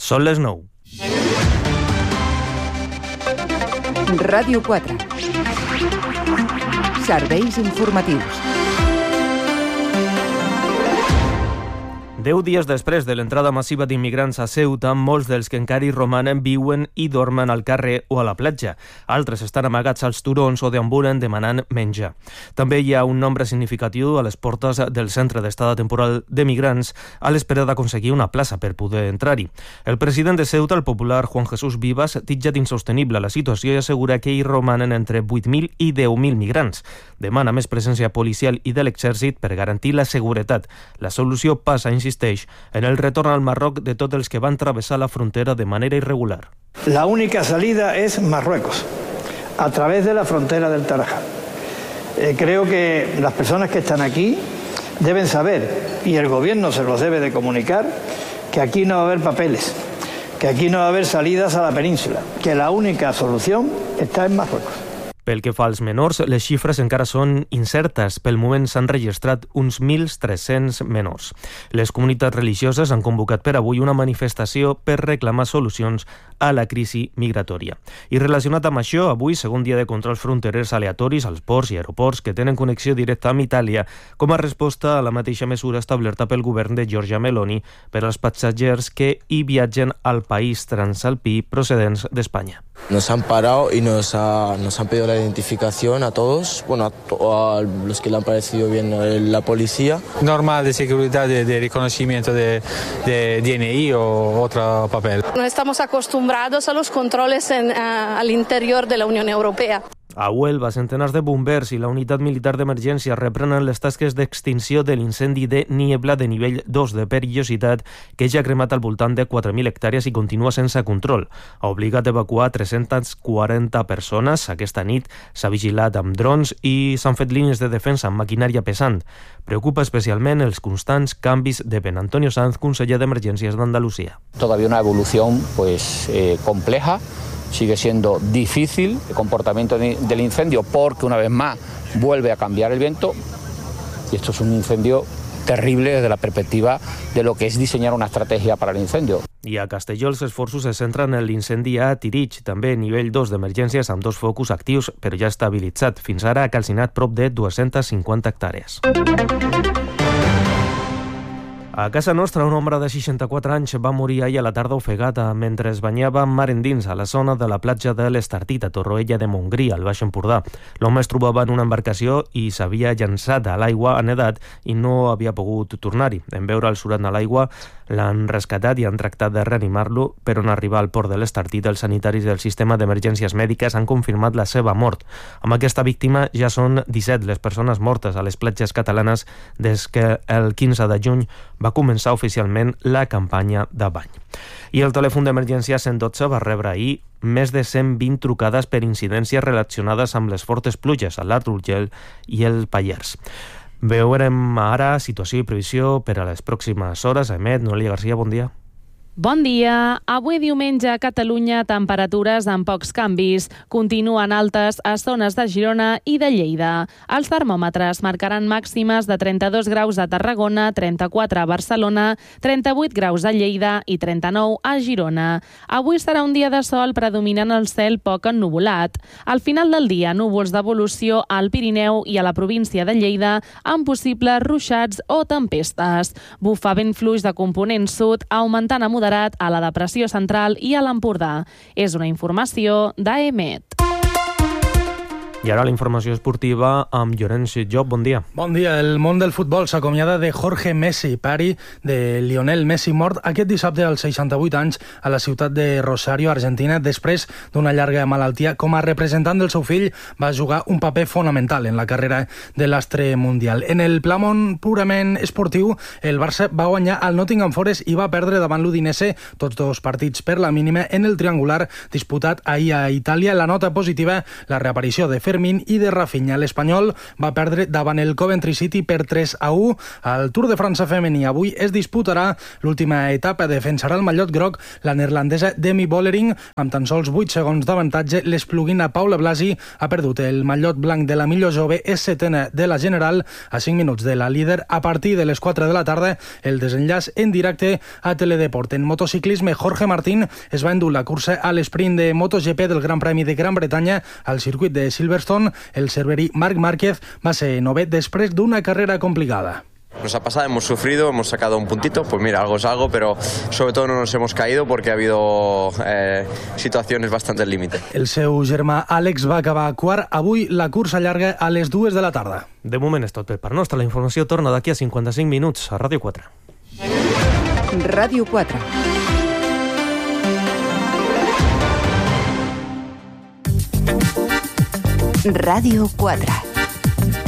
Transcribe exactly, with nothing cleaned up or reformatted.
Són les nou. Ràdio quatre. Serveis informatius. Deu dies després de l'entrada massiva d'immigrants a Ceuta, molts dels que encara hi romanen viuen i dormen al carrer o a la platja. Altres estan amagats als turons o deambulen demanant menjar. També hi ha un nombre significatiu a les portes del centre d'estada temporal de migrants a l'espera d'aconseguir una plaça per poder entrar-hi. El president de Ceuta, el popular Juan Jesús Vivas, titlla d'insostenible la situació i assegura que hi romanen entre vuit mil i deu mil migrants. Demana més presència policial i de l'exèrcit per garantir la seguretat. La solució passa, insisteix, en el retorn al Marroc de tots els que van travessar la frontera de manera irregular. La única salida es Marruecos, a través de la frontera del Tarajal. Eh, creo que las personas que están aquí deben saber, y el gobierno se los debe de comunicar, que aquí no va a haber papeles, que aquí no va a haber salidas a la península, que la única solución está en Marruecos. Pel que fa als menors, les xifres encara són incertes. Pel moment s'han registrat uns mil tres-cents menors. Les comunitats religioses han convocat per avui una manifestació per reclamar solucions a la crisi migratòria. I relacionat amb això, avui, segon dia de controls fronterers aleatoris als ports i aeroports que tenen connexió directa amb Itàlia, com a resposta a la mateixa mesura establerta pel govern de Giorgia Meloni per als passatgers que hi viatgen al país transalpí procedents d'Espanya. Nos han parado y nos, ha, nos han pedido la identificación a todos, bueno, a, to a los que le han parecido bien la policía. Normal de seguridad, de, de reconocimiento de, de D N I o otro papel. No estamos acostumbrados a los controles en, uh, al interior de la Unión Europea. A Huelva, centenars de bombers i la unitat militar d'emergència reprenen les tasques d'extinció de l'incendi de Niebla de nivell dos de perillositat que ja ha cremat al voltant de quatre mil hectàrees i continua sense control. Ha obligat a evacuar tres-centes quaranta persones. Aquesta nit s'ha vigilat amb drons i s'han fet línies de defensa amb maquinària pesant. Preocupa especialment els constants canvis de vent. Antonio Sanz, conseller d'Emergències d'Andalusia. Todavía una evolución pues, eh, compleja. Sigue siendo difícil el comportamiento del incendio porque una vez más vuelve a cambiar el viento y esto es un incendio terrible desde la perspectiva de lo que es diseñar una estrategia para el incendio. I a Castelló els esforços se centren en l'incendi a Tirich, també nivell dos d'emergències amb dos focus actius, però ja estabilitzat. Fins ara ha calcinat prop de dues-centes cinquanta hectàrees. A casa nostra, un home de seixanta-quatre anys va morir ahir a la tarda ofegat mentre es banyava mar endins a la zona de la platja de l'Estartit, a Torroella de Montgrí, al Baix Empordà. L'home es trobava en una embarcació i s'havia llançat a l'aigua a nedat i no havia pogut tornar-hi. En veure'l surat a l'aigua, l'han rescatat i han tractat de reanimar-lo, però en arribar al port de l'Estartit, els sanitaris del sistema d'emergències mèdiques han confirmat la seva mort. Amb aquesta víctima ja són disset les persones mortes a les platges catalanes des que el quinze de juny va començar oficialment la campanya de bany. I el telèfon d'emergència cent dotze va rebre ahir més de cent vint trucades per incidències relacionades amb les fortes pluges a l'Alt Urgell i el Pallars. Veurem ara situació i previsió per a les pròximes hores. Emet, Noelia Garcia, bon dia. Bon dia. Avui diumenge a Catalunya temperatures amb pocs canvis. Continuen altes a zones de Girona i de Lleida. Els termòmetres marcaran màximes de trenta-dos graus a Tarragona, trenta-quatre a Barcelona, trenta-vuit graus a Lleida i trenta-nou a Girona. Avui serà un dia de sol predominant el cel poc ennuvolat. Al final del dia, núvols d'evolució al Pirineu i a la província de Lleida amb possibles ruixats o tempestes. Bufa vent fluix de component sud, augmentant a moderat a la depressió central i a l'Empordà. És una informació d'A E M E T. I ara la informació esportiva amb Llorenç Job. Bon dia. Bon dia. El món del futbol s'acomiada de Jorge Messi, pari de Lionel Messi, mort aquest dissabte als seixanta-vuit anys a la ciutat de Rosario, Argentina, després d'una llarga malaltia. Com a representant del seu fill va jugar un paper fonamental en la carrera de l'astre mundial. En el pla món purament esportiu, el Barça va guanyar al Nottingham Forest i va perdre davant l'Udinese tots dos partits per la mínima en el triangular disputat ahir a Itàlia. La nota positiva, la reaparició de Fer Fermín i de Rafinha. L'Espanyol va perdre davant el Coventry City per tres a u. Al Tour de França femení avui es disputarà l'última etapa. Defensarà el mallot groc la neerlandesa Demi Vollering amb tan sols vuit segons d'avantatge. L'espluguina Paula Blasi ha perdut el mallot blanc de la millor jove, és setena de la general a cinc minuts de la líder. A partir de les quatre de la tarda el desenllaç en directe a Teledeport. En motociclisme, Jorge Martín es va endur la cursa a l'esprint de MotoGP del Gran Premi de Gran Bretanya al circuit de Silverstone. El cerverí Marc Márquez va ser novè després d'una carrera complicada. Nos ha pasado, hemos sufrido, hemos sacado un puntito, pues mira, algo es algo, pero sobre todo no nos hemos caído porque ha habido eh, situaciones bastante al límite. El seu germà Àlex va acabar quart. Avui la cursa llarga a les dues de la tarda. De moment és tot per part nostra. La informació torna d'aquí a cinquanta-cinc minuts a Ràdio quatre. Ràdio quatre. Ràdio quatre.